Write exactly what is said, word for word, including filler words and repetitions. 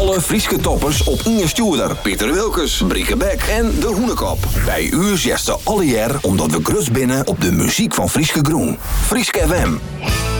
Alle Frieske toppers op Inge Stuurder, Pieter Wilkes, Brieke Beck en De Hoenekop. Bij u is alle jaar omdat we grus binnen op de muziek van Frieske Groen. Frieske F M.